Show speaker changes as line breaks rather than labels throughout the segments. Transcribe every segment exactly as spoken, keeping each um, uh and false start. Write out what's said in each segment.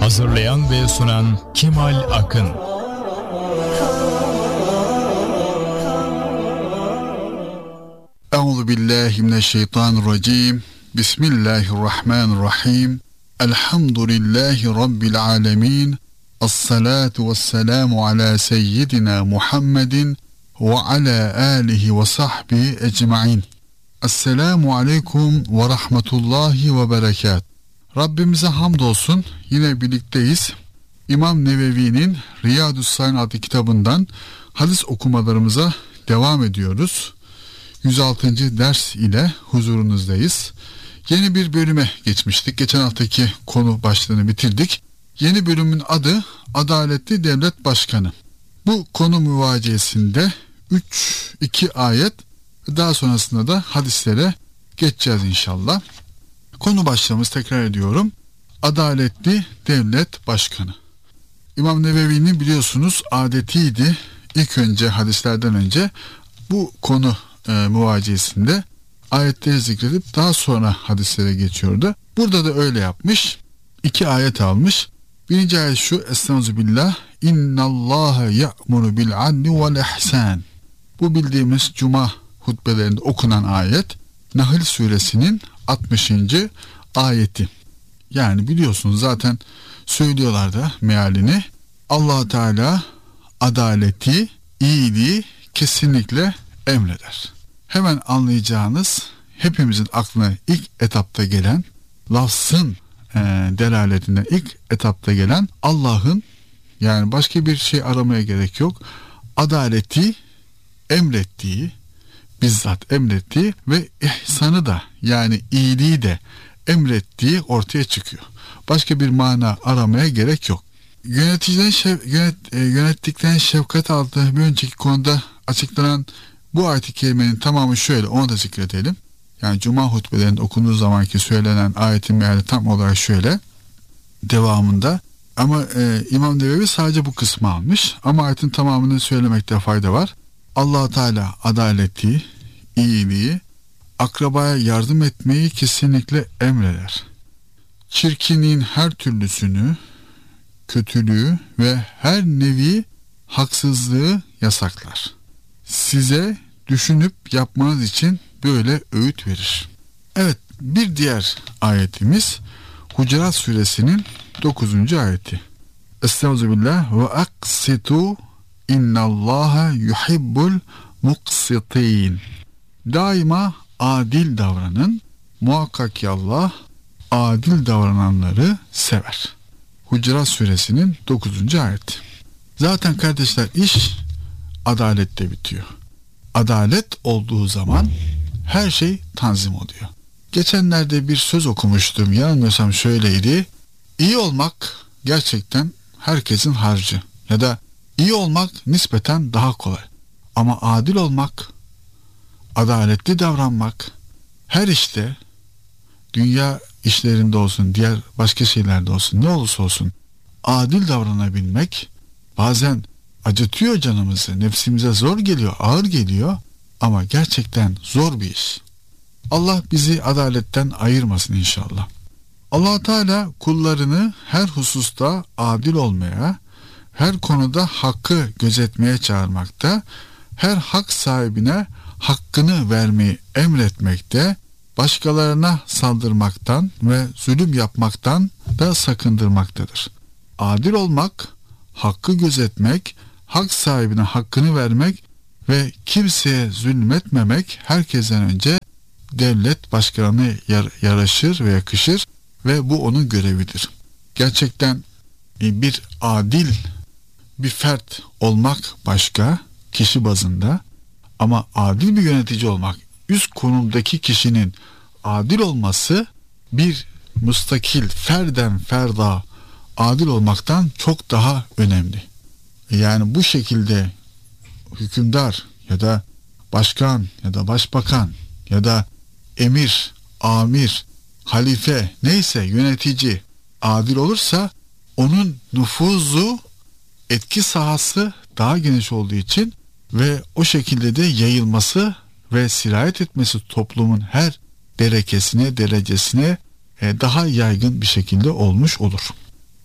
Hazırlayan ve sunan Kemal Akın.
Euzubillahimineşşeytanirracim. Bismillahirrahmanirrahim. Elhamdülillahi Rabbil alemin. As-salatu vesselamu ala seyyidina Muhammedin ve ala alihi ve sahbihi ecma'in. Esselamu aleyküm ve rahmetullahi ve berekat. Rabbimize hamdolsun, yine birlikteyiz. İmam Nevevi'nin Riyadü's-Sâlihîn adlı kitabından hadis okumalarımıza devam ediyoruz. yüz altıncı ders ile huzurunuzdayız. Yeni bir bölüme geçmiştik. Geçen haftaki konu başlığını bitirdik. Yeni bölümün adı Adaletli Devlet Başkanı. Bu konu müvaciyesinde üç iki ayet, daha sonrasında da hadislere geçeceğiz inşallah. Konu başlığımız, tekrar ediyorum, Adaletli Devlet Başkanı. İmam Nevevi'nin biliyorsunuz adetiydi, İlk önce hadislerden önce bu konu e, muvaciyesinde ayetleri zikredip daha sonra hadislere geçiyordu. Burada da öyle yapmış. İki ayet almış. Birinci ayet şu: Estağfirullah. İnnallâhe ya'muru bil adli vel ihsan. Bu bildiğimiz cuma hutbelerinde okunan ayet, Nahl suresinin altmışıncı ayeti. Yani biliyorsunuz zaten, söylüyorlar da mealini. Allah Teala adaleti, iyiliği kesinlikle emreder. Hemen anlayacağınız, hepimizin aklına ilk etapta gelen, lafzın e, delaletinden ilk etapta gelen Allah'ın, yani başka bir şey aramaya gerek yok, adaleti emrettiği, bizzat emrettiği ve ihsanı da, yani iyiliği de emrettiği ortaya çıkıyor. Başka bir mana aramaya gerek yok. Yöneticiden şef, yönet, e, yönettikten şefkat adlı bir önceki konuda açıklanan bu ayet-i kerimenin tamamı şöyle, onu da zikredelim. Yani cuma hutbelerinde okunduğu zamanki söylenen ayetin meali tam olarak şöyle devamında. Ama e, İmam Nevevi sadece bu kısmı almış. Ama ayetin tamamını söylemekte fayda var. Allah Teala adaleti, iyiliği, akrabaya yardım etmeyi kesinlikle emreder. Çirkinliğin her türlüsünü, kötülüğü ve her nevi haksızlığı yasaklar. Size düşünüp yapmanız için böyle öğüt verir. Evet, bir diğer ayetimiz Hucurat suresinin dokuzuncu ayeti. Estağfirullah ve aksitu innallaha yuhibbul muksitin. Daima adil davranın. Muhakkak ki Allah adil davrananları sever. Hucurat suresinin dokuzuncu ayeti. Zaten kardeşler, iş adalette bitiyor. Adalet olduğu zaman her şey tanzim oluyor. Geçenlerde bir söz okumuştum. Yanılmıyorsam şöyleydi: İyi olmak gerçekten herkesin harcı. Ya da iyi olmak nispeten daha kolay. Ama adil olmak, adaletli davranmak, her işte, dünya işlerinde olsun, diğer başka şeylerde olsun, ne olursa olsun adil davranabilmek bazen acıtıyor canımızı, nefsimize zor geliyor, ağır geliyor ama gerçekten zor bir iş. Allah bizi adaletten ayırmasın inşallah. Allah Teala kullarını her hususta adil olmaya, her konuda hakkı gözetmeye çağırmakta, her hak sahibine hakkını vermeyi emretmekte, başkalarına saldırmaktan ve zulüm yapmaktan da sakındırmaktadır. Adil olmak, hakkı gözetmek, hak sahibine hakkını vermek ve kimseye zulmetmemek herkesten önce devlet başkanına yar- yaraşır ve yakışır ve bu onun görevidir. Gerçekten bir adil bir fert olmak başka, kişi bazında, ama adil bir yönetici olmak, üst konumdaki kişinin adil olması, bir müstakil ferden ferda adil olmaktan çok daha önemli. Yani bu şekilde hükümdar ya da başkan ya da başbakan ya da emir, amir, halife, neyse yönetici adil olursa onun nüfuzu, etki sahası daha geniş olduğu için ve o şekilde de yayılması ve sirayet etmesi toplumun her derekesine, derecesine daha yaygın bir şekilde olmuş olur.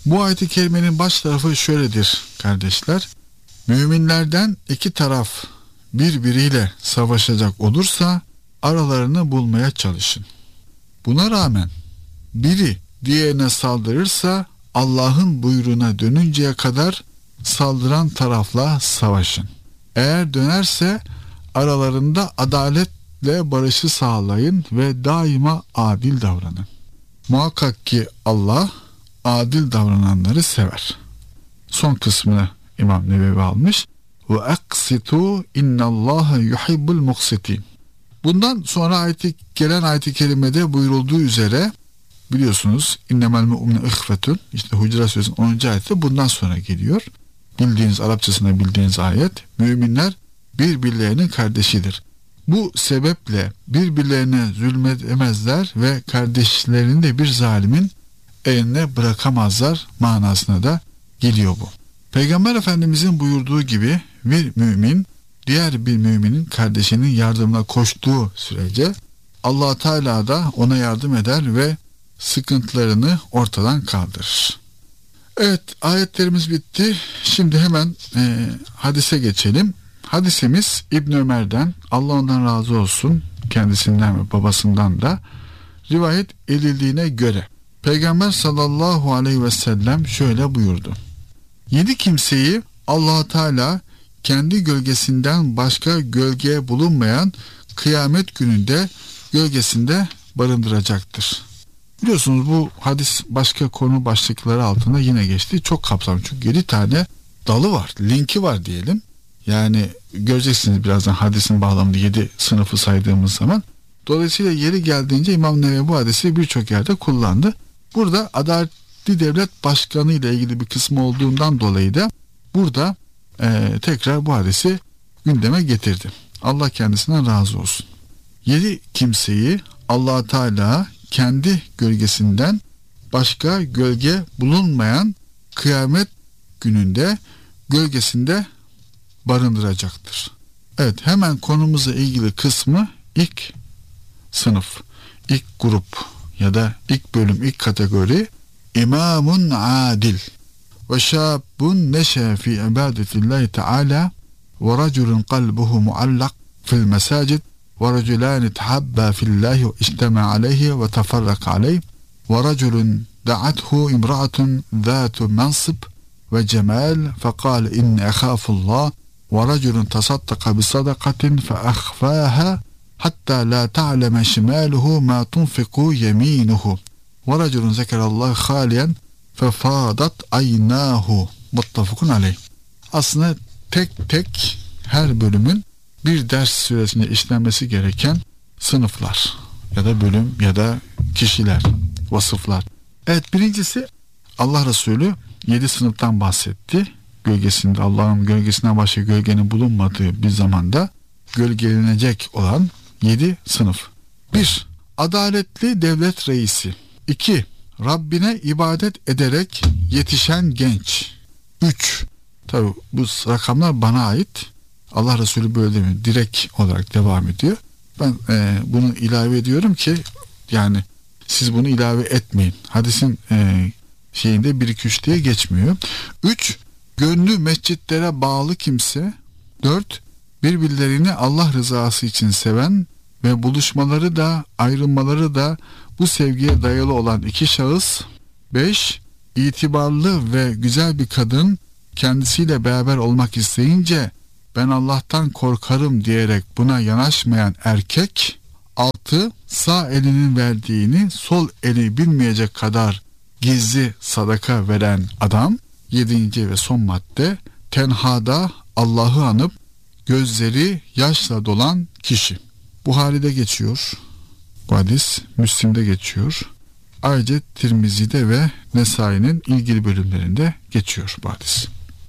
Bu ayet-i kerimenin baş tarafı şöyledir kardeşler. Müminlerden iki taraf birbiriyle savaşacak olursa aralarını bulmaya çalışın. Buna rağmen biri diğerine saldırırsa Allah'ın buyruğuna dönünceye kadar saldıran tarafla savaşın. Eğer dönerse aralarında adaletle barışı sağlayın ve daima adil davranın. Muhakkak ki Allah adil davrananları sever. Son kısmını İmam Nevevi almış. Ve aksitu innallaha yuhibbul muksitin. Bundan sonra ayeti, gelen ayet-i kerimede buyurulduğu üzere biliyorsunuz innemel mu'minu ihvetun, işte Hucurat Suresinin onuncu ayeti bundan sonra geliyor. Bildiğiniz, Arapçasında bildiğiniz ayet, müminler birbirlerinin kardeşidir. Bu sebeple birbirlerine zulmedemezler ve kardeşlerini de bir zalimin eline bırakamazlar manasına da geliyor bu. Peygamber Efendimizin buyurduğu gibi bir mümin diğer bir müminin kardeşinin yardımına koştuğu sürece Allah Teala da ona yardım eder ve sıkıntılarını ortadan kaldırır. Evet, ayetlerimiz bitti. Şimdi hemen e, hadise geçelim. Hadisimiz İbn Ömer'den, Allah ondan razı olsun, kendisinden ve babasından da rivayet edildiğine göre Peygamber sallallahu aleyhi ve sellem şöyle buyurdu. Yedi kimseyi Allah Teala kendi gölgesinden başka gölge bulunmayan kıyamet gününde gölgesinde barındıracaktır. Biliyorsunuz bu hadis başka konu başlıkları altında yine geçti. Çok kapsamlı, çünkü yedi tane dalı var, linki var diyelim. Yani göreceksiniz birazdan hadisin bağlamında yedi sınıfı saydığımız zaman. Dolayısıyla yeri geldiğince İmam Nevevi bu hadisi birçok yerde kullandı. Burada Adaletli Devlet Başkanı ile ilgili bir kısmı olduğundan dolayı da burada e, tekrar bu hadisi gündeme getirdi. Allah kendisinden razı olsun. Yedi kimseyi Allah Teala kendi gölgesinden başka gölge bulunmayan kıyamet gününde gölgesinde barındıracaktır. Evet, hemen konumuzla ilgili kısmı ilk sınıf, ilk grup ya da ilk bölüm, ilk kategori İmamun adil ve şabun neşe fi ibadetillahi teala ve raculun kalbuhu muallak fil mesacid ve raculani tehabba fillahi ve istema aleyhi ve teferrak aleyhi ve raculun da'athu imra'atun zatu mansib ve cemal fekal inni ekhafullah ve raculun tasaddaka bi sadakatin fe akhfaha hatta la ta'leme şimaluhu ma tunfiku yeminuhu ve raculun zekerallahu haliyen fe fadat aynahu muttafakun aleyh. Aslında tek tek her bölümün bir ders süresinde işlenmesi gereken sınıflar ya da bölüm ya da kişiler, vasıflar. Evet, birincisi Allah Resulü yedi sınıftan bahsetti. Gölgesinde, Allah'ın gölgesinden başka gölgenin bulunmadığı bir zamanda gölgelenecek olan yedi sınıf. bir. Adaletli devlet reisi. iki. Rabbine ibadet ederek yetişen genç. üç. Tabi bu rakamlar bana ait. Allah Resulü böyle demiyor. Direkt olarak devam ediyor. Ben e, bunu ilave ediyorum ki yani siz bunu ilave etmeyin. Hadisin e, şeyinde bir iki üç diye geçmiyor. üç. Gönlü mescitlere bağlı kimse. dört. Birbirlerini Allah rızası için seven ve buluşmaları da ayrılmaları da bu sevgiye dayalı olan iki şahıs. beş. İtibarlı ve güzel bir kadın kendisiyle beraber olmak isteyince ben Allah'tan korkarım diyerek buna yanaşmayan erkek. altı. Sağ elinin verdiğini sol eli bilmeyecek kadar gizli sadaka veren adam. yedinci ve son madde, tenhada Allah'ı anıp gözleri yaşla dolan kişi. Buhari'de geçiyor bu hadis, Müslim'de geçiyor. Ayrıca Tirmizi'de ve Nesai'nin ilgili bölümlerinde geçiyor bu hadis.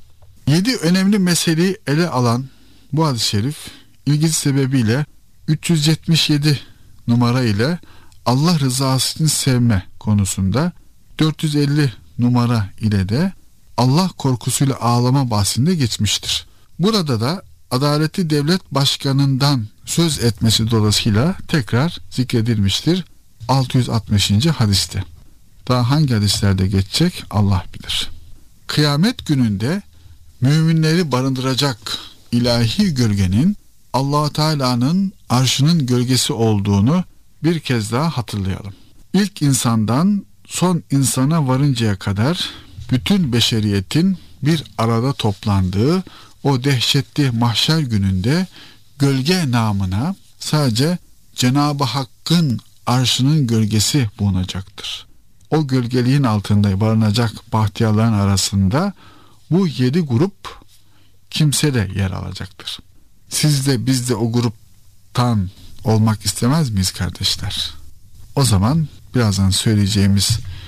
Yedi önemli meseleyi ele alan bu hadis-i şerif ilgisi sebebiyle üç yüz yetmiş yedi numara ile Allah rızası için sevme konusunda, dört yüz elli numara ile de Allah korkusuyla ağlama bahsinde geçmiştir. Burada da Adaletli Devlet Başkanı'ndan söz etmesi dolayısıyla tekrar zikredilmiştir altı yüz altmışıncı hadiste. Daha hangi hadislerde geçecek Allah bilir. Kıyamet gününde müminleri barındıracak ilahi gölgenin Allah Teala'nın arşının gölgesi olduğunu bir kez daha hatırlayalım. İlk insandan son insana varıncaya kadar bütün beşeriyetin bir arada toplandığı o dehşetli mahşer gününde gölge namına sadece Cenab-ı Hakk'ın arşının gölgesi bulunacaktır. O gölgeliğin altında barınacak bahtiyarların arasında bu yedi grup kimse de yer alacaktır. Siz de biz de o gruptan olmak istemez miyiz kardeşler? O zaman birazdan söyleyeceğimiz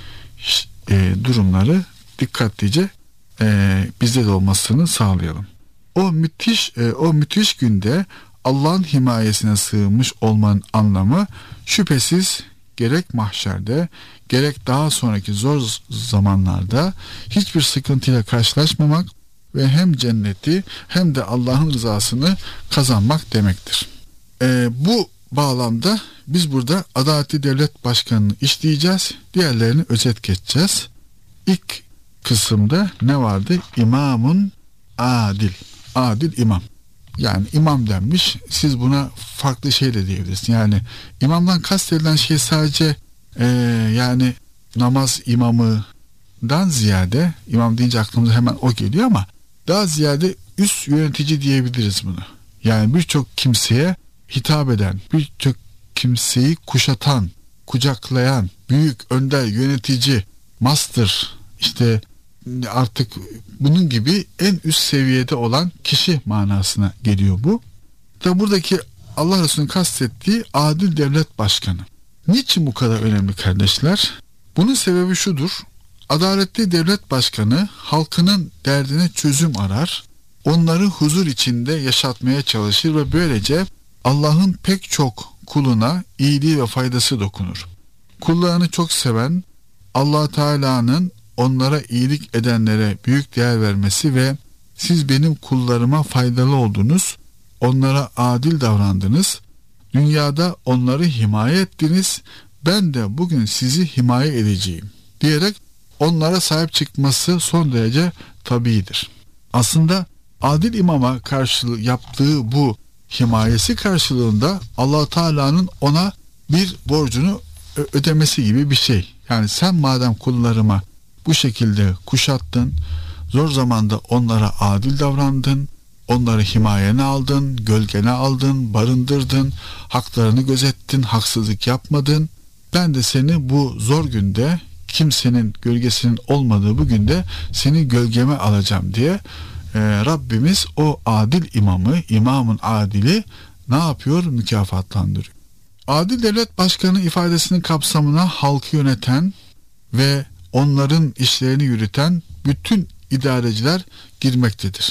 e, durumları dikkatlice e, bizde de olmasını sağlayalım. O müthiş e, o müthiş günde Allah'ın himayesine sığınmış olmanın anlamı şüphesiz gerek mahşerde gerek daha sonraki zor zamanlarda hiçbir sıkıntıyla karşılaşmamak ve hem cenneti hem de Allah'ın rızasını kazanmak demektir. E, bu bağlamda biz burada Adaletli Devlet Başkanı'nı işleyeceğiz. Diğerlerini özet geçeceğiz. İlk kısımda ne vardı? İmamun adil. Adil imam. Yani imam denmiş. Siz buna farklı şey de diyebilirsiniz. Yani imamdan kastedilen şey sadece e, yani namaz imamından ziyade, imam deyince aklımıza hemen o geliyor ama daha ziyade üst yönetici diyebiliriz bunu. Yani birçok kimseye hitap eden, birçok kimseyi kuşatan, kucaklayan, büyük önder, yönetici, master, işte artık bunun gibi en üst seviyede olan kişi manasına geliyor bu. Tabi buradaki Allah Resulü'nün kastettiği adil devlet başkanı. Niçin bu kadar önemli kardeşler? Bunun sebebi şudur. Adaletli devlet başkanı halkının derdine çözüm arar, onları huzur içinde yaşatmaya çalışır ve böylece Allah'ın pek çok kuluna iyiliği ve faydası dokunur. Kullarını çok seven, Allah Teala'nın onlara iyilik edenlere büyük değer vermesi ve siz benim kullarıma faydalı oldunuz, onlara adil davrandınız, dünyada onları himaye ettiniz, ben de bugün sizi himaye edeceğim diyerek onlara sahip çıkması son derece tabiidir. Aslında adil imama karşılığı yaptığı bu himayesi karşılığında Allah Teala'nın ona bir borcunu ödemesi gibi bir şey. Yani sen madem kullarıma bu şekilde kuşattın, zor zamanda onlara adil davrandın, onları himayene aldın, gölgene aldın, barındırdın, haklarını gözettin, haksızlık yapmadın. Ben de seni bu zor günde, kimsenin gölgesinin olmadığı bu günde seni gölgeme alacağım diye e, Rabbimiz o adil imamı, imamın adili ne yapıyor? Mükafatlandırıyor. Adil devlet başkanı ifadesinin kapsamına halkı yöneten ve onların işlerini yürüten bütün idareciler girmektedir.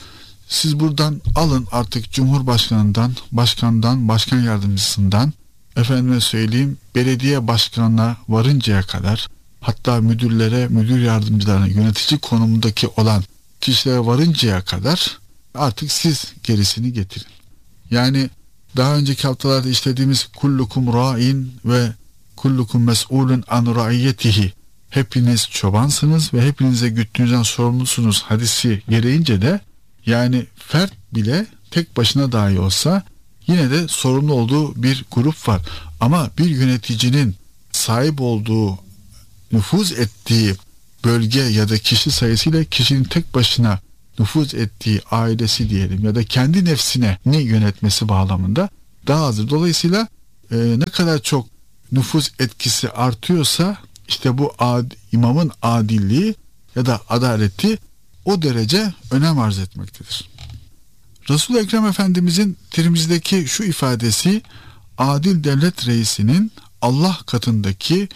Siz buradan alın artık Cumhurbaşkanından, başkandan, başkan yardımcısından, efendime söyleyeyim belediye başkanına varıncaya kadar, hatta müdürlere, müdür yardımcılarına, yönetici konumundaki olan kişilere varıncaya kadar artık siz gerisini getirin. Yani daha önceki haftalarda işlediğimiz kullukum ra'in ve kullukum mes'ulun an ra'iyetihi, hepiniz çobansınız ve hepinize güttüğünüzden sorumlusunuz hadisi gereğince de yani fert bile tek başına dahi olsa yine de sorumlu olduğu bir grup var. Ama bir yöneticinin sahip olduğu, nüfuz ettiği bölge ya da kişi sayısıyla kişinin tek başına nüfuz ettiği ailesi diyelim ya da kendi nefsine ne yönetmesi bağlamında daha azdır. Dolayısıyla e, ne kadar çok nüfuz etkisi artıyorsa işte bu ad, imamın adilliği ya da adaleti o derece önem arz etmektedir. Resul-i Ekrem Efendimizin Tirmizi'deki şu ifadesi adil devlet reisinin Allah katındaki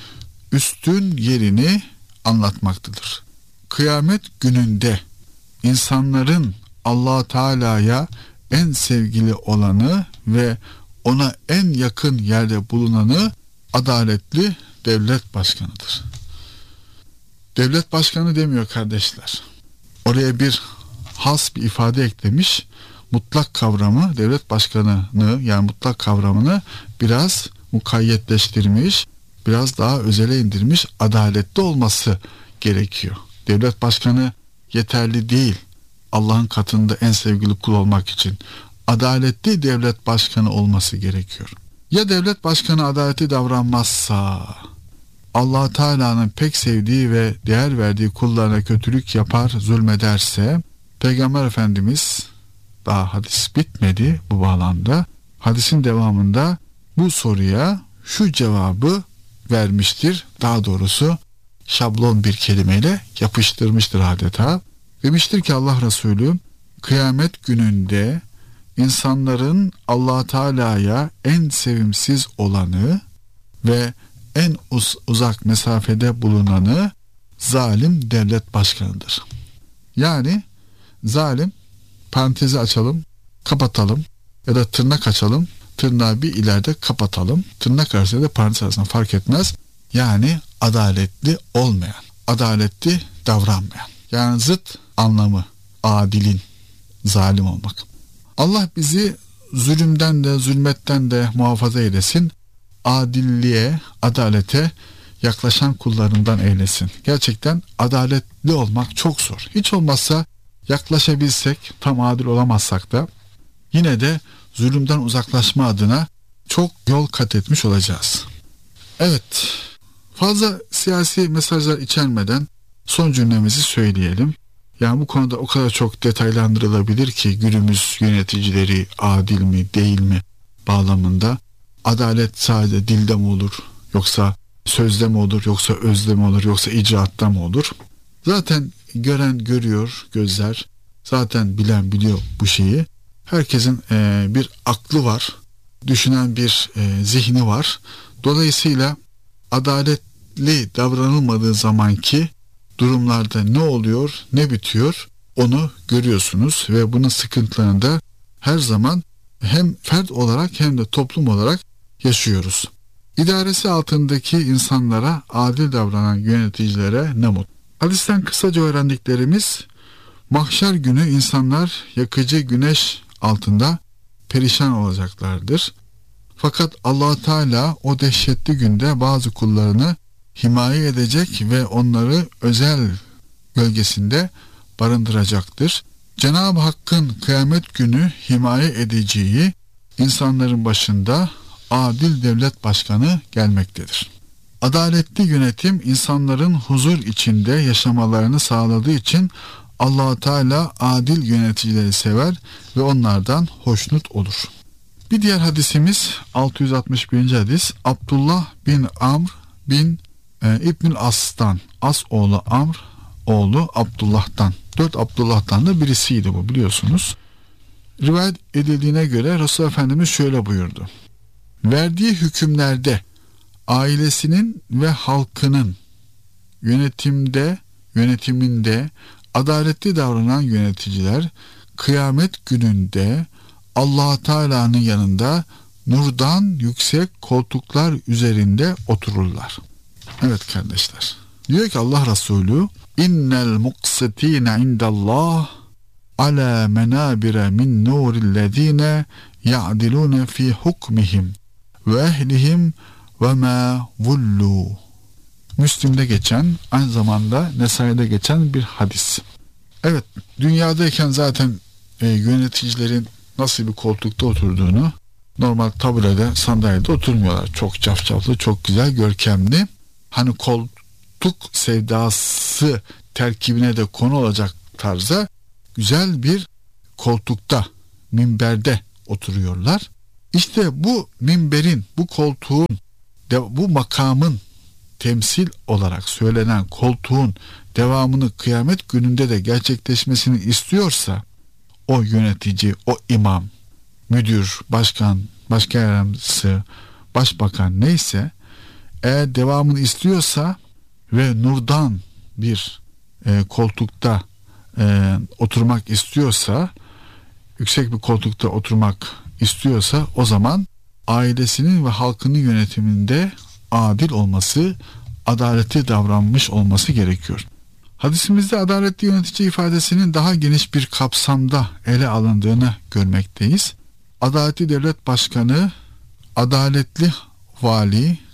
üstün yerini anlatmaktadır. Kıyamet gününde insanların Allah Teala'ya en sevgili olanı ve ona en yakın yerde bulunanı adaletli devlet başkanıdır. Devlet başkanı demiyor kardeşler. Oraya bir has bir ifade eklemiş. Mutlak kavramı, devlet başkanını yani mutlak kavramını biraz mukayyetleştirmiş. biraz daha özele indirmiş, adaletli olması gerekiyor. Devlet başkanı yeterli değil Allah'ın katında en sevgili kul olmak için. Adaletli devlet başkanı olması gerekiyor. Ya devlet başkanı adaletli davranmazsa, Allah Teala'nın pek sevdiği ve değer verdiği kullarına kötülük yapar, zulmederse, Peygamber Efendimiz, daha hadis bitmedi bu bağlamda, hadisin devamında bu soruya şu cevabı vermiştir. Daha doğrusu şablon bir kelimeyle yapıştırmıştır adeta. Demiştir ki Allah Resulü, kıyamet gününde insanların Allah Teala'ya en sevimsiz olanı ve en uz- uzak mesafede bulunanı zalim devlet başkanıdır. Yani zalim, parantezi açalım, kapatalım ya da tırnak açalım, tırnağı bir ileride kapatalım, tırnak arasında da parantez arasında fark etmez. Yani adaletli olmayan, adaletli davranmayan. Yani zıt anlamı adilin, zalim olmak. Allah bizi zulümden de zulmetten de muhafaza eylesin. Adilliğe, adalete yaklaşan kullarından eylesin. Gerçekten adaletli olmak çok zor. Hiç olmazsa yaklaşabilsek, tam adil olamazsak da yine de zulümden uzaklaşma adına çok yol kat etmiş olacağız. Evet, fazla siyasi mesajlar içermeden son cümlemizi söyleyelim. Yani bu konuda o kadar çok detaylandırılabilir ki günümüz yöneticileri adil mi değil mi bağlamında. Adalet sadece dilde mi olur, yoksa sözde mi olur, yoksa özde mi olur, yoksa icraatta mı olur? Zaten gören görüyor gözler, zaten bilen biliyor bu şeyi. Herkesin e, bir aklı var, düşünen bir e, zihni var. Dolayısıyla adaletli davranılmadığı zamanki durumlarda ne oluyor, ne bitiyor onu görüyorsunuz ve bunun sıkıntılarını da her zaman hem fert olarak hem de toplum olarak yaşıyoruz. İdaresi altındaki insanlara adil davranan yöneticilere ne mutlu. Hadisten kısaca öğrendiklerimiz, mahşer günü insanlar yakıcı güneş altında perişan olacaklardır. Fakat Allah Teala o dehşetli günde bazı kullarını himaye edecek ve onları özel gölgesinde barındıracaktır. Cenab-ı Hakk'ın kıyamet günü himaye edeceği insanların başında adil devlet başkanı gelmektedir. Adaletli yönetim insanların huzur içinde yaşamalarını sağladığı için Allah Teala adil yöneticileri sever ve onlardan hoşnut olur. Bir diğer hadisimiz altı yüz altmış birinci hadis, Abdullah bin Amr bin e, İbnül As'tan, As oğlu Amr oğlu Abdullah'tan, dört Abdullah'tan da birisiydi bu, biliyorsunuz. Rivayet edildiğine göre Resul Efendimiz şöyle buyurdu: verdiği hükümlerde ailesinin ve halkının yönetimde yönetiminde adaletli davranan yöneticiler kıyamet gününde Allah Teala'nın yanında nurdan yüksek koltuklar üzerinde otururlar. Evet kardeşler, diyor ki Allah Resulü, innel muqsitine indallah ala menabire min nurillezine ya'dilune fi hukmihim ve ehlihim ve ma vullu. Müslim'de geçen, aynı zamanda Nesai'de geçen bir hadis. Evet, dünyadayken zaten e, yöneticilerin nasıl bir koltukta oturduğunu, normal tabulede, sandalyede oturmuyorlar. Çok cafcaflı, çok güzel, görkemli. Hani koltuk sevdası terkibine de konu olacak tarzda güzel bir koltukta, minberde oturuyorlar. İşte bu minberin, bu koltuğun, bu makamın temsil olarak söylenen koltuğun devamını kıyamet gününde de gerçekleşmesini istiyorsa o yönetici, o imam, müdür, başkan, başkan yardımcısı, başbakan neyse, eğer devamını istiyorsa ve nurdan bir e, koltukta e, oturmak istiyorsa, yüksek bir koltukta oturmak istiyorsa, o zaman ailesinin ve halkının yönetiminde adil olması, adaletli davranmış olması gerekiyor. Hadisimizde adaletli yönetici ifadesinin daha geniş bir kapsamda ele alındığını görmekteyiz. Adaletli devlet başkanı, adaletli vali,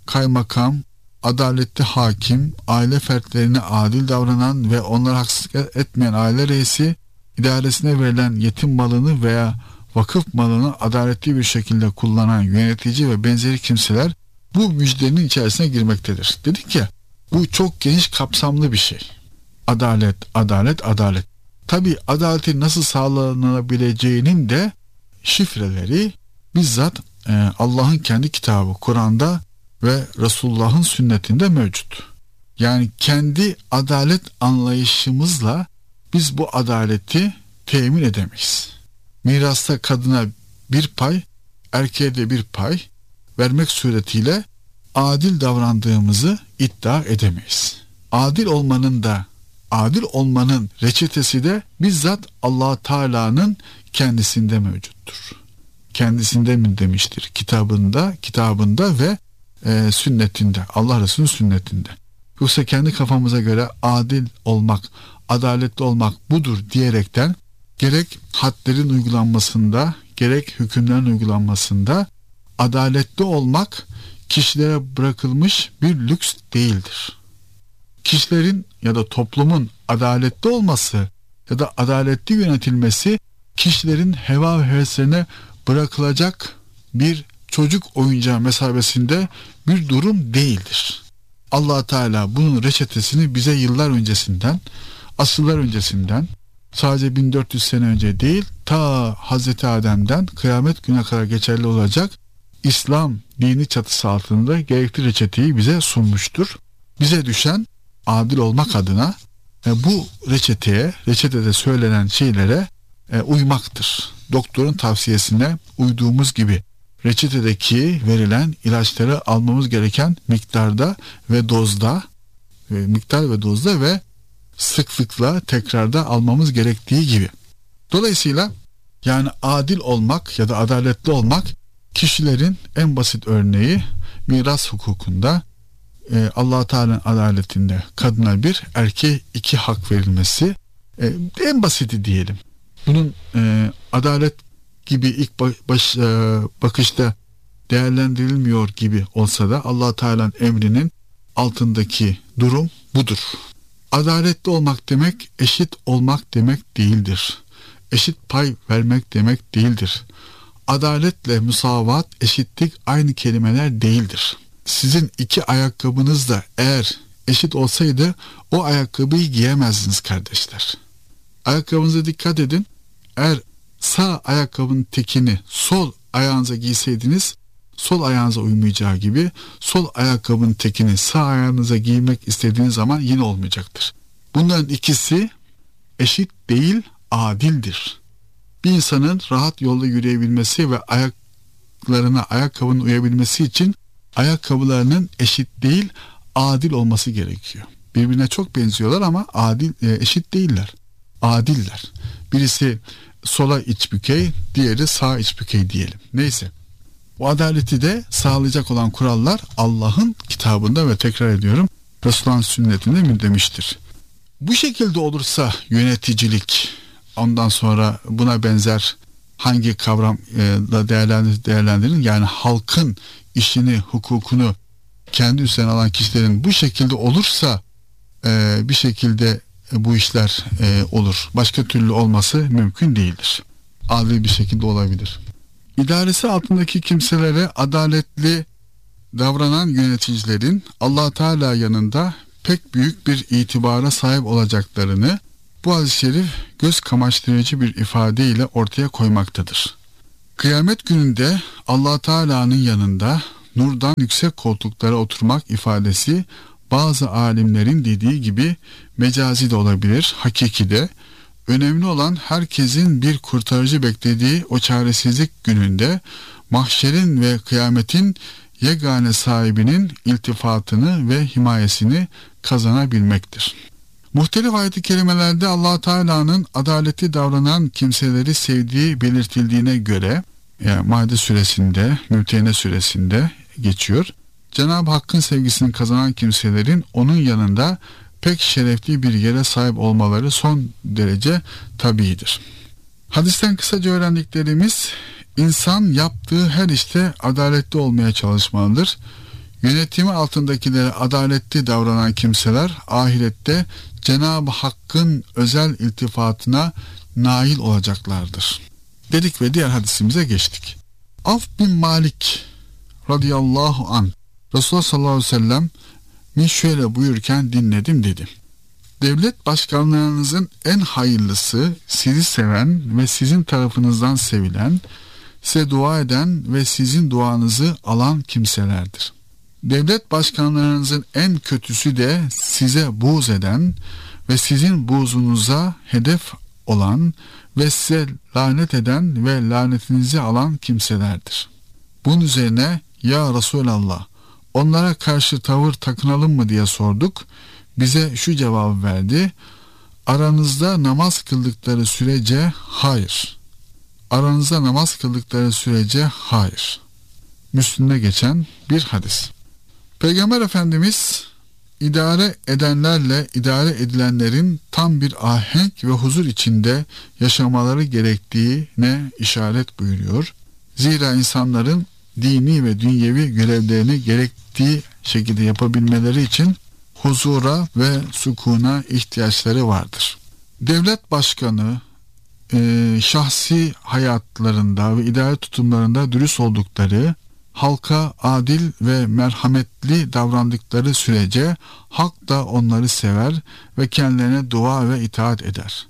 kaymakam, adaletli hakim, aile fertlerine adil davranan ve onlara haksızlık etmeyen aile reisi, idaresine verilen yetim malını veya vakıf malını adaletli bir şekilde kullanan yönetici ve benzeri kimseler bu müjdenin içerisine girmektedir. Dedik ya, bu çok geniş kapsamlı bir şey. Adalet, adalet, adalet. Tabi adaletin nasıl sağlanabileceğinin de şifreleri bizzat e, Allah'ın kendi kitabı Kur'an'da ve Resulullah'ın sünnetinde mevcut. Yani kendi adalet anlayışımızla biz bu adaleti temin edemeyiz. Mirasta kadına bir pay, erkeğe de bir pay vermek suretiyle adil davrandığımızı iddia edemeyiz. Adil olmanın da adil olmanın reçetesi de bizzat Allah Teala'nın kendisinde mevcuttur. Kendisinde mi demiştir? Kitabında, kitabında ve e, sünnetinde, Allah Resulü'nün sünnetinde. Yoksa kendi kafamıza göre adil olmak, adaletli olmak budur diyerekten gerek hadlerin uygulanmasında, gerek hükümlerin uygulanmasında adaletli olmak kişilere bırakılmış bir lüks değildir. Kişilerin ya da toplumun adaletli olması ya da adaletli yönetilmesi kişilerin heva ve heveslerine bırakılacak bir çocuk oyuncağı mesabesinde bir durum değildir. Allah Teala bunun reçetesini bize yıllar öncesinden, asırlar öncesinden, sadece bin dört yüz sene önce değil, ta Hazreti Adem'den kıyamet güne kadar geçerli olacak İslam dini çatısı altında gerekli reçeteyi bize sunmuştur. Bize düşen adil olmak adına e, bu reçeteye, reçetede söylenen şeylere e, uymaktır. Doktorun tavsiyesine uyduğumuz gibi reçetedeki verilen ilaçları almamız gereken miktarda ve dozda, e, miktar ve dozda ve sıklıkla tekrarda almamız gerektiği gibi. Dolayısıyla yani adil olmak ya da adaletli olmak kişilerin en basit örneği miras hukukunda e, Allah Teala'nın adaletinde kadına bir, erkeğe iki hak verilmesi e, en basiti diyelim. Bunun e, adalet gibi ilk baş, e, bakışta değerlendirilmiyor gibi olsa da Allah Teala'nın emrinin altındaki durum budur. Adaletli olmak demek eşit olmak demek değildir. Eşit pay vermek demek değildir. Adaletle musavat, eşitlik aynı kelimeler değildir. Sizin iki ayakkabınız da eğer eşit olsaydı o ayakkabıyı giyemezdiniz kardeşler. Ayakkabınıza dikkat edin. Eğer sağ ayakkabının tekini sol ayağınıza giyseydiniz, sol ayağınıza uymayacağı gibi sol ayakkabının tekini sağ ayağınıza giymek istediğiniz zaman yine olmayacaktır. Bunların ikisi eşit değil, adildir. Bir insanın rahat yolda yürüyebilmesi ve ayaklarına, ayakkabının uyabilmesi için ayakkabılarının eşit değil, adil olması gerekiyor. Birbirine çok benziyorlar ama adil, eşit değiller. Adiller. Birisi sola iç bükey, diğeri sağ iç bükey diyelim. Neyse. Bu adaleti de sağlayacak olan kurallar Allah'ın kitabında ve tekrar ediyorum Resulullah'ın sünnetinde müldemiştir. Bu şekilde olursa yöneticilik, ondan sonra buna benzer hangi kavramla değerlendir, değerlendirin yani halkın işini, hukukunu kendi üzerine alan kişilerin bu şekilde olursa e, bir şekilde bu işler e, olur. Başka türlü olması mümkün değildir. Adil bir şekilde olabilir. İdaresi altındaki kimselere adaletli davranan yöneticilerin Allah Teala yanında pek büyük bir itibara sahip olacaklarını bu hadis-i şerif göz kamaştırıcı bir ifadeyle ortaya koymaktadır. Kıyamet gününde Allah Teala'nın yanında nurdan yüksek koltuklara oturmak ifadesi bazı alimlerin dediği gibi mecazi de olabilir, hakiki de. Önemli olan herkesin bir kurtarıcı beklediği o çaresizlik gününde mahşerin ve kıyametin yegane sahibinin iltifatını ve himayesini kazanabilmektir. Muhtelif ayet-i kerimelerde Allah Teala'nın adaleti davranan kimseleri sevdiği belirtildiğine göre yani Maide suresinde, Mümtehine suresinde geçiyor. Cenab-ı Hakk'ın sevgisini kazanan kimselerin onun yanında pek şerefli bir yere sahip olmaları son derece tabiidir. Hadisten kısaca öğrendiklerimiz, insan yaptığı her işte adaletli olmaya çalışmalıdır. Yönetimi altındakilere adaletli davranan kimseler ahirette Cenab-ı Hakk'ın özel iltifatına nail olacaklardır. Dedik ve diğer hadisimize geçtik. Avf bin Malik radıyallahu anh Resulullah sallallahu aleyhi ve sellem min şöyle buyurken dinledim dedi. Devlet başkanlarınızın en hayırlısı sizi seven ve sizin tarafınızdan sevilen, size dua eden ve sizin duanızı alan kimselerdir. Devlet başkanlarınızın en kötüsü de size buğz eden ve sizin buğzunuza hedef olan ve size lanet eden ve lanetinizi alan kimselerdir. Bunun üzerine ya Resulallah onlara karşı tavır takınalım mı diye sorduk. Bize şu cevabı verdi. Aranızda namaz kıldıkları sürece hayır. Aranızda namaz kıldıkları sürece hayır. Müslim'de geçen bir hadis. Peygamber Efendimiz idare edenlerle idare edilenlerin tam bir ahenk ve huzur içinde yaşamaları gerektiğine işaret buyuruyor. Zira insanların dini ve dünyevi görevlerini gerektiği şekilde yapabilmeleri için huzura ve sükûna ihtiyaçları vardır. Devlet başkanı e, şahsi hayatlarında ve idare tutumlarında dürüst oldukları, halka adil ve merhametli davrandıkları sürece halk da onları sever ve kendilerine dua ve itaat eder.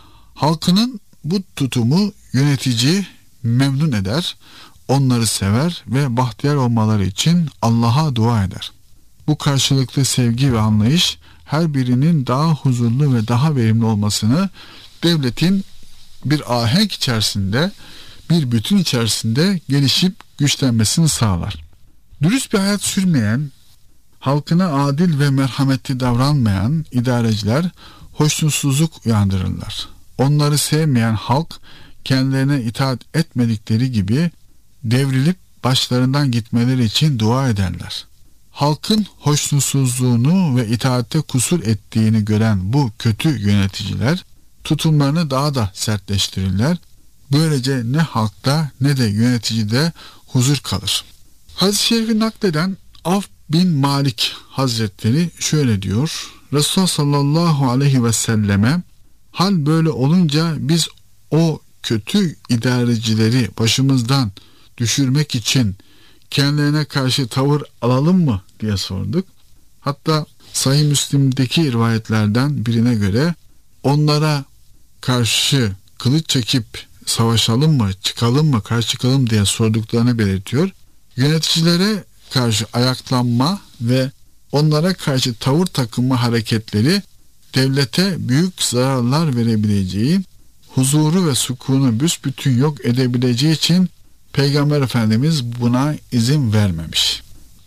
Halkının bu tutumu yönetici memnun eder, onları sever ve bahtiyar olmaları için Allah'a dua eder. Bu karşılıklı sevgi ve anlayış her birinin daha huzurlu ve daha verimli olmasını, devletin bir ahenk içerisinde, bir bütün içerisinde gelişip güçlenmesini sağlar. Dürüst bir hayat sürmeyen, halkına adil ve merhametli davranmayan idareciler hoşnutsuzluk uyandırırlar. Onları sevmeyen halk kendilerine itaat etmedikleri gibi devrilip başlarından gitmeleri için dua ederler. Halkın hoşnutsuzluğunu ve itaatte kusur ettiğini gören bu kötü yöneticiler tutumlarını daha da sertleştirirler. Böylece ne halkta ne de yöneticide huzur kalır. Hadis-i şerifi nakleden Avf bin Malik Hazretleri şöyle diyor. Resulullah sallallahu aleyhi ve selleme hal böyle olunca biz o kötü idarecileri başımızdan düşürmek için kendilerine karşı tavır alalım mı diye sorduk. Hatta Sahih Müslim'deki rivayetlerden birine göre onlara karşı kılıç çekip savaşalım mı, çıkalım mı, karşı çıkalım diye sorduklarını belirtiyor. Yöneticilere karşı ayaklanma ve onlara karşı tavır takınma hareketleri devlete büyük zararlar verebileceği, huzuru ve sükûnu büsbütün yok edebileceği için Peygamber Efendimiz buna izin vermemiş.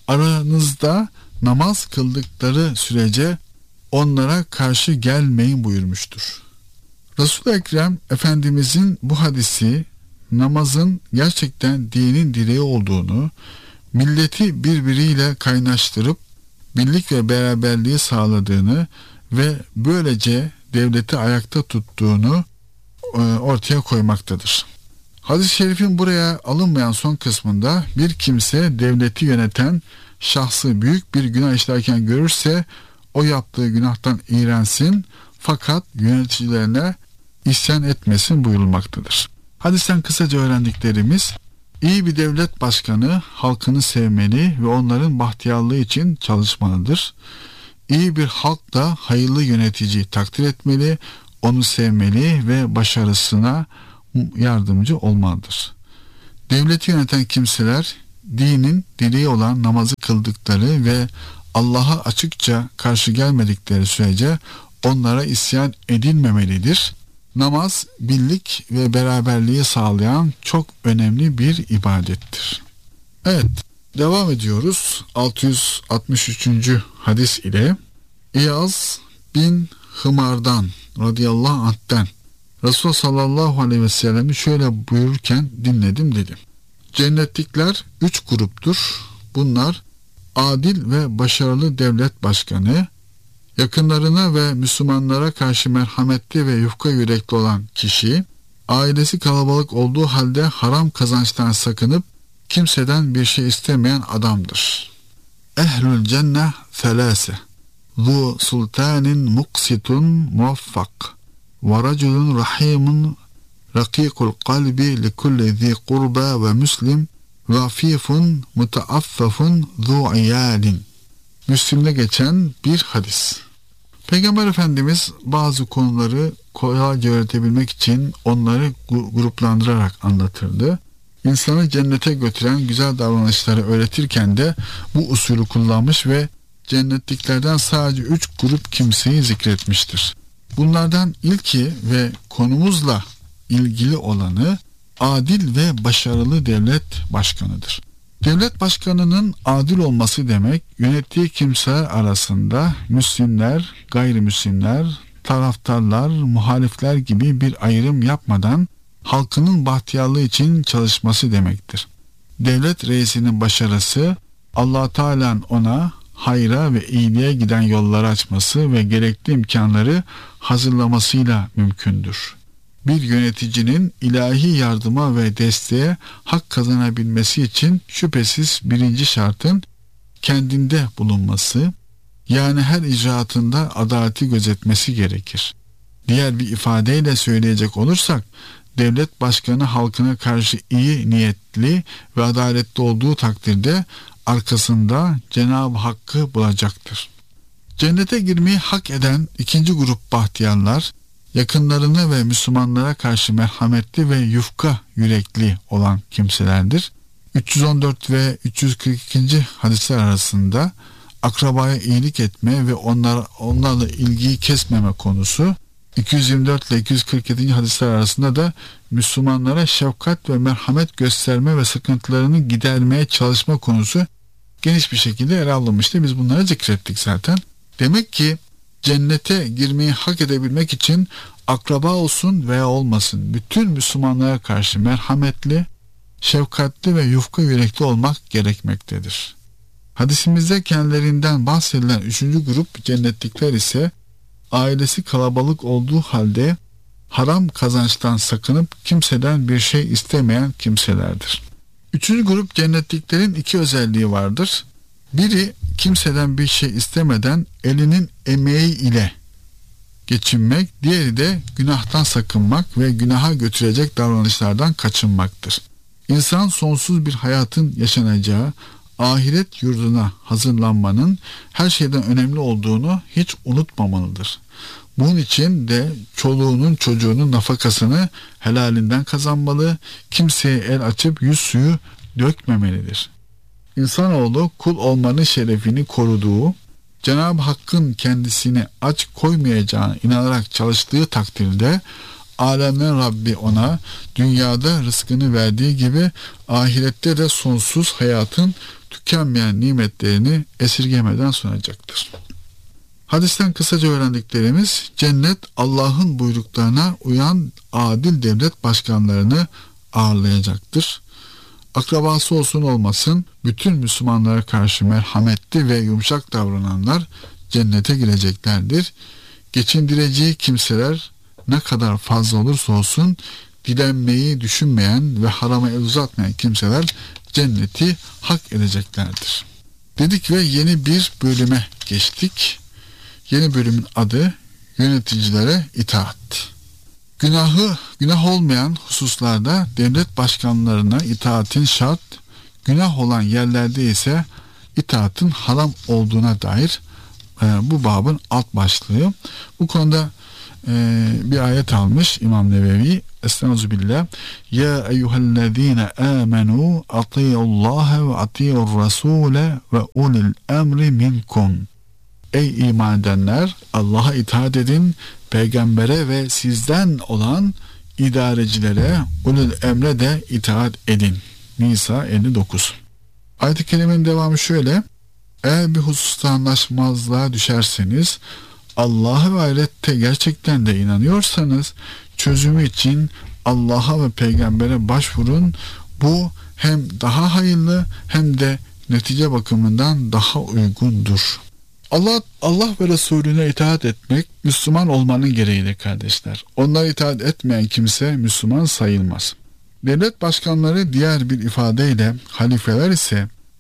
Aranızda namaz kıldıkları sürece onlara karşı gelmeyin buyurmuştur. Resul-i Ekrem Efendimizin bu hadisi namazın gerçekten dinin direği olduğunu, milleti birbiriyle kaynaştırıp birlik ve beraberliği sağladığını ve böylece devleti ayakta tuttuğunu ortaya koymaktadır. Hadis-i şerifin buraya alınmayan son kısmında bir kimse devleti yöneten şahsı büyük bir günah işlerken görürse o yaptığı günahtan iğrensin fakat yöneticilerine isyan etmesin buyurulmaktadır. Hadisten kısaca öğrendiklerimiz: iyi bir devlet başkanı halkını sevmeli ve onların bahtiyarlığı için çalışmalıdır. İyi bir halk da hayırlı yöneticiyi takdir etmeli, onu sevmeli ve başarısına yardımcı olmalıdır. Devleti yöneten kimseler dinin direği olan namazı kıldıkları ve Allah'a açıkça karşı gelmedikleri sürece onlara isyan edilmemelidir. Namaz, birlik ve beraberliği sağlayan çok önemli bir ibadettir. Evet, devam ediyoruz. altı yüz altmış üçüncü hadis ile İyaz bin Hımar'dan radıyallahu anh'ten Resulullah sallallahu aleyhi ve sellem'i şöyle buyururken dinledim dedi. Cennetlikler üç gruptur. Bunlar adil ve başarılı devlet başkanı, yakınlarına ve Müslümanlara karşı merhametli ve yufka yürekli olan kişi, ailesi kalabalık olduğu halde haram kazançtan sakınıp kimseden bir şey istemeyen adamdır. Ehlül cenne thelâse zu sultanin muksitun muvaffak ve raculun rahimun rakikul kalbi li kulli zi kurba ve müslim ve afifun mutaaffafun zu iyalin. Müslim'de geçen bir hadis. Peygamber Efendimiz bazı konuları kolayca öğretebilmek için onları gruplandırarak anlatırdı. İnsanı cennete götüren güzel davranışları öğretirken de bu usulü kullanmış ve cennetliklerden sadece üç grup kimseyi zikretmiştir. Bunlardan ilki ve konumuzla ilgili olanı adil ve başarılı devlet başkanıdır. Devlet başkanının adil olması demek, yönettiği kimseler arasında Müslimler, gayrimüslimler, taraftarlar, muhalifler gibi bir ayrım yapmadan halkının bahtiyarlığı için çalışması demektir. Devlet reisinin başarısı, Allah Teala'nın ona hayra ve iyiliğe giden yolları açması ve gerekli imkanları hazırlamasıyla mümkündür. Bir yöneticinin ilahi yardıma ve desteğe hak kazanabilmesi için şüphesiz birinci şartın kendinde bulunması, yani her icraatında adaleti gözetmesi gerekir. Diğer bir ifadeyle söyleyecek olursak, devlet başkanı halkına karşı iyi niyetli ve adaletli olduğu takdirde arkasında Cenab-ı Hakk'ı bulacaktır. Cennete girmeyi hak eden ikinci grup bahtiyarlar, yakınlarına ve Müslümanlara karşı merhametli ve yufka yürekli olan kimselerdir. üç yüz on dört ve üç yüz kırk iki. hadisler arasında akrabaya iyilik etme ve onlar, onlarla ilgiyi kesmeme konusu, iki yüz yirmi dört ile iki yüz kırk yedi. hadisler arasında da Müslümanlara şefkat ve merhamet gösterme ve sıkıntılarını gidermeye çalışma konusu geniş bir şekilde ele alınmıştı. Biz bunları zikrettik zaten. Demek ki cennete girmeyi hak edebilmek için akraba olsun veya olmasın bütün Müslümanlara karşı merhametli, şefkatli ve yufka yürekli olmak gerekmektedir. Hadisimizde kendilerinden bahsedilen üçüncü grup cennetlikler ise ailesi kalabalık olduğu halde haram kazançtan sakınıp kimseden bir şey istemeyen kimselerdir. Üçüncü grup cennetliklerin iki özelliği vardır. Biri kimseden bir şey istemeden elinin emeği ile geçinmek, diğeri de günahtan sakınmak ve günaha götürecek davranışlardan kaçınmaktır. İnsan sonsuz bir hayatın yaşanacağı ahiret yurduna hazırlanmanın her şeyden önemli olduğunu hiç unutmamalıdır. Bunun için de çoluğunun çocuğunun nafakasını helalinden kazanmalı, kimseye el açıp yüz suyu dökmemelidir. İnsanoğlu kul olmanın şerefini koruduğu, Cenab-ı Hakk'ın kendisini aç koymayacağına inanarak çalıştığı takdirde alemlerin Rabbi ona dünyada rızkını verdiği gibi ahirette de sonsuz hayatın tükenmeyen nimetlerini esirgemeden sunacaktır. Hadisten kısaca öğrendiklerimiz, cennet Allah'ın buyruklarına uyan adil devlet başkanlarını ağırlayacaktır. Akrabası olsun olmasın bütün Müslümanlara karşı merhametli ve yumuşak davrananlar cennete gireceklerdir. Geçindireceği kimseler ne kadar fazla olursa olsun dilenmeyi düşünmeyen ve harama el uzatmayan kimseler cenneti hak edeceklerdir. Dedik ve yeni bir bölüme geçtik. Yeni bölümün adı yöneticilere itaat. Günahı, günah olmayan hususlarda devlet başkanlarına itaatin şart, günah olan yerlerde ise itaatın haram olduğuna dair e, bu babın alt başlığı. Bu konuda e, bir ayet almış İmam Nevevi. Estağfirullah. Ya eyyühellezine amenu ati'ullaha ve ati'ur rasule ve ulil emri minkum. Ey iman edenler, Allah'a itaat edin, peygambere ve sizden olan idarecilere, ulul emre de itaat edin. Nisa elli dokuz. Ayet-i kerimenin devamı şöyle: eğer bir hususta anlaşmazlığa düşerseniz, Allah'a ve ahirette gerçekten de inanıyorsanız, çözümü için Allah'a ve peygambere başvurun. Bu hem daha hayırlı hem de netice bakımından daha uygundur. Allah Allah ve Resulüne itaat etmek Müslüman olmanın gereğidir kardeşler. Onlara itaat etmeyen kimse Müslüman sayılmaz. Devlet başkanları, diğer bir ifadeyle halifeler ise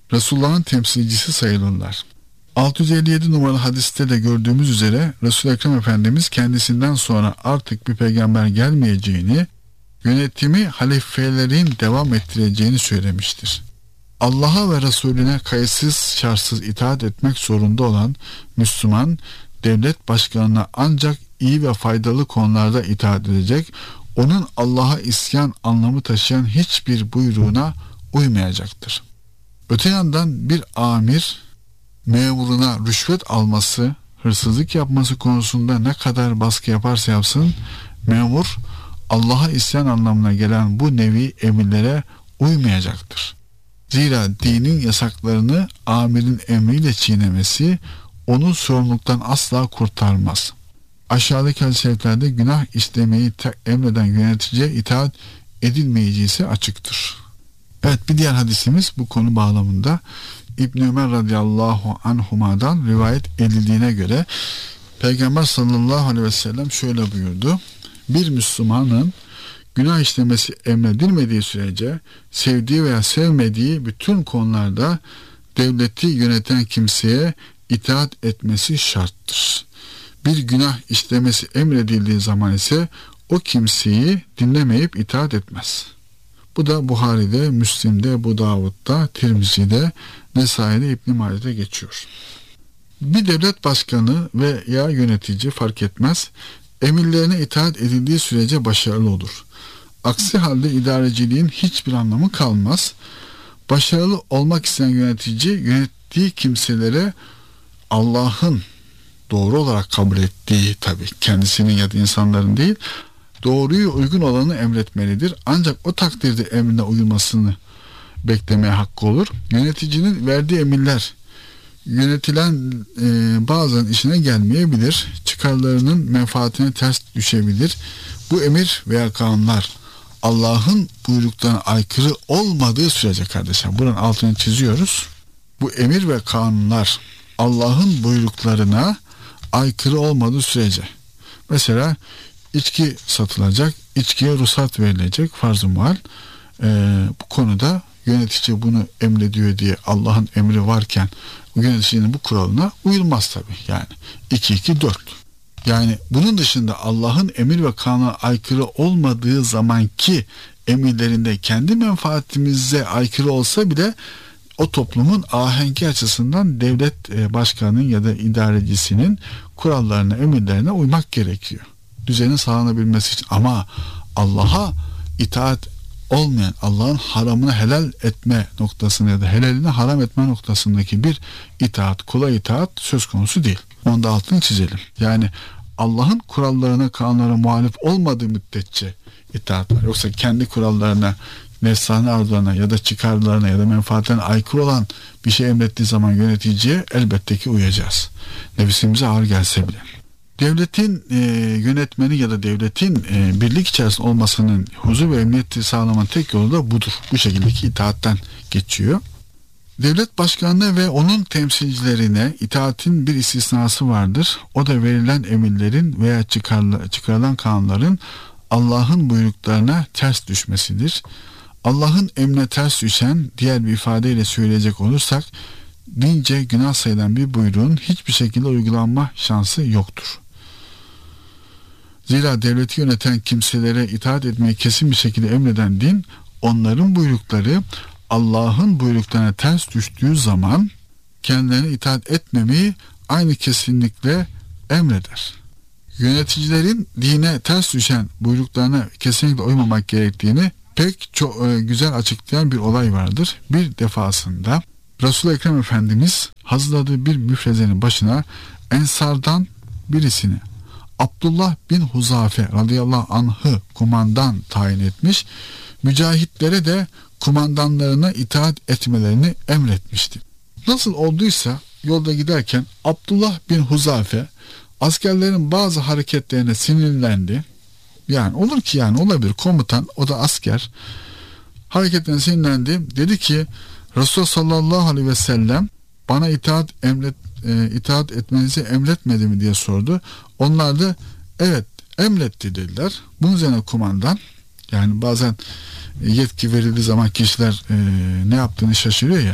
Resulullah'ın temsilcisi sayılırlar. altı yüz elli yedi numaralı hadiste de gördüğümüz üzere Resul-i Ekrem Efendimiz kendisinden sonra artık bir peygamber gelmeyeceğini, yönetimi halifelerin devam ettireceğini söylemiştir. Allah'a ve Resulüne kayıtsız şartsız itaat etmek zorunda olan Müslüman, devlet başkanına ancak iyi ve faydalı konularda itaat edecek, onun Allah'a isyan anlamı taşıyan hiçbir buyruğuna uymayacaktır. Öte yandan bir amir, memuruna rüşvet alması, hırsızlık yapması konusunda ne kadar baskı yaparsa yapsın, memur Allah'a isyan anlamına gelen bu nevi emirlere uymayacaktır. Zira dinin yasaklarını amirin emriyle çiğnemesi onu sorumluluktan asla kurtarmaz. Aşağıdaki hadis-i günah işlemeyi emreden yöneticiye itaat edilmeyeceği ise açıktır. Evet, bir diğer hadisimiz bu konu bağlamında İbn Ömer radıyallahu anhuma'dan rivayet edildiğine göre Peygamber sallallahu aleyhi ve sellem şöyle buyurdu: bir Müslümanın günah işlemesi emredilmediği sürece sevdiği veya sevmediği bütün konularda devleti yöneten kimseye itaat etmesi şarttır. Bir günah işlemesi emredildiği zaman ise o kimseyi dinlemeyip itaat etmez. Bu da Buhari'de, Müslim'de, Ebu Davud'da, Tirmizi'de, Nesai'de, İbn-i Mace'de geçiyor. Bir devlet başkanı veya yönetici fark etmez, emirlerine itaat edildiği sürece başarılı olur. Aksi halde idareciliğin hiçbir anlamı kalmaz. Başarılı olmak isteyen yönetici yönettiği kimselere Allah'ın doğru olarak kabul ettiği, tabii kendisinin ya da insanların değil, doğruyu uygun olanı emretmelidir. Ancak o takdirde emrine uyulmasını beklemeye hakkı olur. Yöneticinin verdiği emirler yönetilen e, bazen işine gelmeyebilir. Çıkarlarının menfaatine ters düşebilir. Bu emir veya kanunlar Allah'ın buyruklarına aykırı olmadığı sürece kardeşler, buranın altını çiziyoruz. Bu emir ve kanunlar Allah'ın buyruklarına aykırı olmadığı sürece, mesela içki satılacak, içkiye ruhsat verilecek, farz-ı muhal. Ee, bu konuda yönetici bunu emrediyor diye Allah'ın emri varken yöneticinin bu kuralına uyulmaz tabii. Yani iki iki dört. Yani bunun dışında Allah'ın emir ve kanuna aykırı olmadığı zamanki emirlerinde kendi menfaatimize aykırı olsa bile o toplumun ahengi açısından devlet başkanının ya da idarecisinin kurallarına, emirlerine uymak gerekiyor. Düzenin sağlanabilmesi için. Ama Allah'a itaat olmayan, Allah'ın haramını helal etme noktasında ya da helalini haram etme noktasındaki bir itaat, kula itaat söz konusu değil. Onu da altını çizelim. Yani Allah'ın kurallarına, kanunlara muhalif olmadığı müddetçe itaat var. Yoksa kendi kurallarına, nefsane arzularına ya da çıkarlarına ya da menfaatlerine aykırı olan bir şey emrettiği zaman yöneticiye elbette ki uyacağız. Nefsimize ağır gelse bile. Devletin e, yönetmeni ya da devletin e, birlik içerisinde olmasının huzur ve emniyeti sağlamanın tek yolu da budur. Bu şekildeki itaatten geçiyor. Devlet başkanına ve onun temsilcilerine itaatin bir istisnası vardır. O da verilen emirlerin veya çıkarla, çıkarılan kanunların Allah'ın buyruklarına ters düşmesidir. Allah'ın emrine ters düşen, diğer bir ifadeyle söyleyecek olursak, dince günah sayılan bir buyruğun hiçbir şekilde uygulanma şansı yoktur. Zira devleti yöneten kimselere itaat etmeyi kesin bir şekilde emreden din, onların buyrukları Allah'ın buyruklarına ters düştüğü zaman kendilerine itaat etmemeyi aynı kesinlikle emreder. Yöneticilerin dine ters düşen buyruklarına kesinlikle uymamak gerektiğini pek çok e, güzel açıklayan bir olay vardır. Bir defasında Resul-i Ekrem Efendimiz hazırladığı bir müfrezenin başına Ensardan birisini, Abdullah bin Huzafe radıyallahu anh'ı kumandan tayin etmiş, mücahitlere de kumandanlarına itaat etmelerini emretmişti. Nasıl olduysa yolda giderken Abdullah bin Huzafe askerlerin bazı hareketlerine sinirlendi. Yani olur ki yani olabilir, komutan, o da asker, hareketlerine sinirlendi. Dedi ki Resulullah sallallahu aleyhi ve sellem bana itaat emret e, itaat etmenizi emretmedi mi diye sordu. Onlar da evet emretti dediler. Bunun üzerine kumandan, yani bazen yetki verildiği zaman kişiler e, ne yaptığını şaşırıyor ya,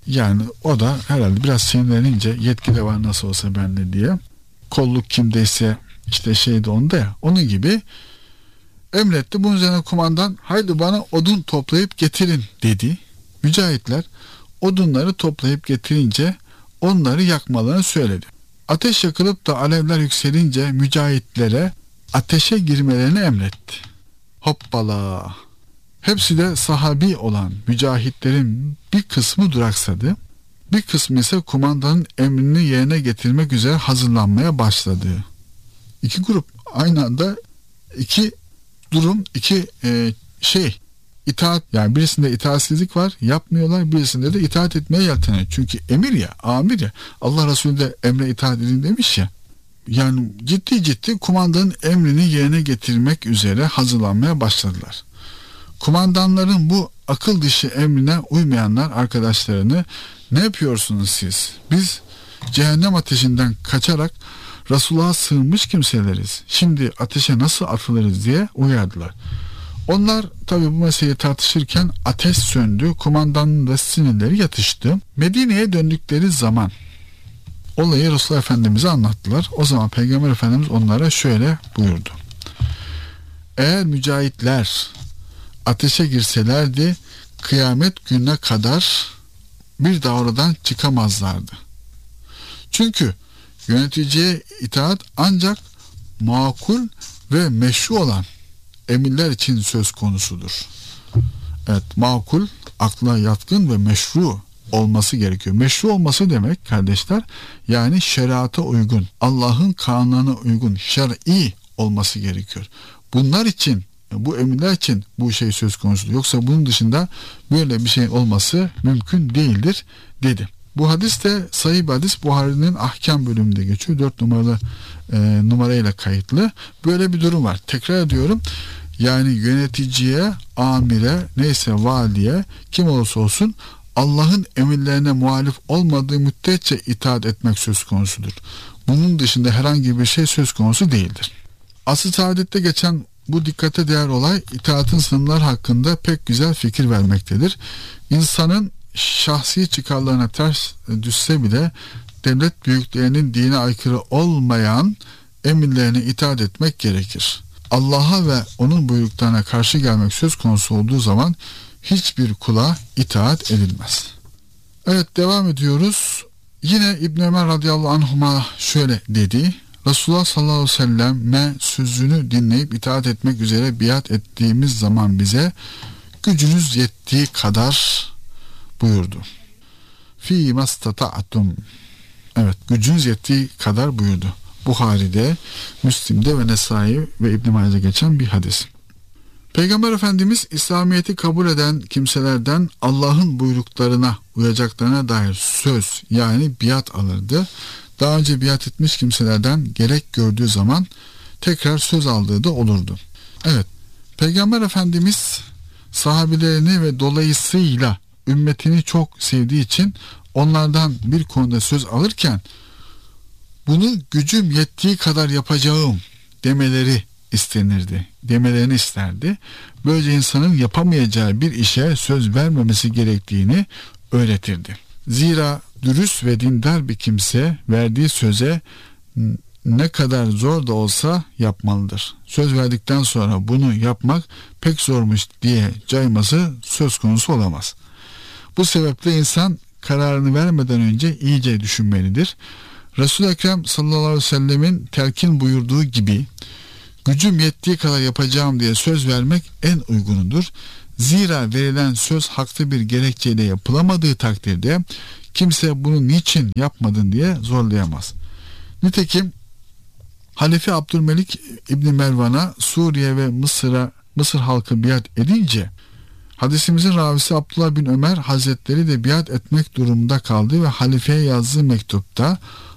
Yani o da herhalde biraz sinirlenince yetki de var nasıl olsa bende diye. Kolluk kimdeyse işte şey de onda ya. Onun gibi emretti. Bunun üzerine kumandan haydi bana odun toplayıp getirin dedi. Mücahitler odunları toplayıp getirince onları yakmalarını söyledi. Ateş yakılıp da alevler yükselince mücahitlere ateşe girmelerini emretti. Hoppala! Hepsi de sahabi olan mücahitlerin bir kısmı duraksadı. Bir kısmı ise kumandanın emrini yerine getirmek üzere hazırlanmaya başladı. İki grup aynı anda iki durum, iki e, şey itaat, yani birisinde itaatsizlik var, yapmıyorlar, birisinde de itaat etmeye yelteniyor. Çünkü emir ya, amir ya, Allah Resulü de emre itaat edin demiş ya. Yani ciddi ciddi kumandanın emrini yerine getirmek üzere hazırlanmaya başladılar. Kumandanların bu akıl dışı emrine uymayanlar arkadaşlarını ne yapıyorsunuz siz? Biz cehennem ateşinden kaçarak Resulullah'a sığınmış kimseleriz. Şimdi ateşe nasıl atılırız diye uyardılar. Onlar tabi bu meseleyi tartışırken ateş söndü. Kumandanın da sinirleri yatıştı. Medine'ye döndükleri zaman olayı Resulullah Efendimiz'e anlattılar. O zaman Peygamber Efendimiz onlara şöyle buyurdu. Eğer mücahitler ateşe girselerdi kıyamet gününe kadar bir daha oradan çıkamazlardı. Çünkü yöneticiye itaat ancak makul ve meşru olan emirler için söz konusudur. Evet, makul, akla yatkın ve meşru olması gerekiyor. Meşru olması demek kardeşler, yani şeriata uygun, Allah'ın kanununa uygun, şer'i olması gerekiyor. Bunlar için, bu emirler için bu şey söz konusudur. Yoksa bunun dışında böyle bir şey olması mümkün değildir dedi. Bu hadis de sahih bir hadis. Buhari'nin ahkam bölümünde geçiyor. Dört numaralı e, numarayla kayıtlı. Böyle bir durum var. Tekrar ediyorum. Yani yöneticiye, amire, neyse valiye, kim olursa olsun Allah'ın emirlerine muhalif olmadığı müddetçe itaat etmek söz konusudur. Bunun dışında herhangi bir şey söz konusu değildir. Asr-ı Saadet'te geçen bu dikkate değer olay itaatın sınırları hakkında pek güzel fikir vermektedir. İnsanın şahsi çıkarlarına ters düşse bile devlet büyüklerinin dine aykırı olmayan emirlerine itaat etmek gerekir. Allah'a ve onun buyruklarına karşı gelmek söz konusu olduğu zaman hiçbir kula itaat edilmez. Evet, devam ediyoruz. Yine İbn Ömer radıyallahu anhuma şöyle dedi. Resulullah sallallahu aleyhi ve sellem sözünü dinleyip itaat etmek üzere biat ettiğimiz zaman bize gücünüz yettiği kadar buyurdu. Fî mastata'tum. Evet, gücünüz yettiği kadar buyurdu. Buhari'de, Müslim'de ve Nesai ve İbn Mace'de geçen bir hadis. Peygamber Efendimiz İslamiyet'i kabul eden kimselerden Allah'ın buyruklarına uyacaklarına dair söz, yani biat alırdı. Daha önce biat etmiş kimselerden gerek gördüğü zaman tekrar söz aldığı da olurdu. Evet, Peygamber Efendimiz sahabilerini ve dolayısıyla ümmetini çok sevdiği için onlardan bir konuda söz alırken bunu gücüm yettiği kadar yapacağım demeleri istenirdi. Demelerini isterdi. Böylece insanın yapamayacağı bir işe söz vermemesi gerektiğini öğretirdi. Zira dürüst ve dindar bir kimse verdiği söze ne kadar zor da olsa yapmalıdır. Söz verdikten sonra bunu yapmak pek zormuş diye cayması söz konusu olamaz. Bu sebeple insan kararını vermeden önce iyice düşünmelidir. Resul-i Ekrem sallallahu aleyhi ve sellemin telkin buyurduğu gibi gücüm yettiği kadar yapacağım diye söz vermek en uygunudur. Zira verilen söz haklı bir gerekçeyle yapılamadığı takdirde kimse bunu niçin yapmadın diye zorlayamaz. Nitekim Halife Abdülmelik İbni Mervan'a Suriye ve Mısır'a Mısır halkı biat edince hadisimizin ravisi Abdullah bin Ömer Hazretleri de biat etmek durumunda kaldı ve halifeye yazdığı mektupta